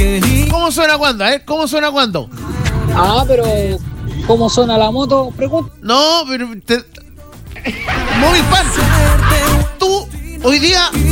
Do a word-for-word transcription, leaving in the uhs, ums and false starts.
¿Cómo suena cuando? ¿Eh? ¿Cómo suena cuando? Ah, pero ¿cómo suena la moto? Pregunta. No, pero... Te... Móvil Pan, tú hoy día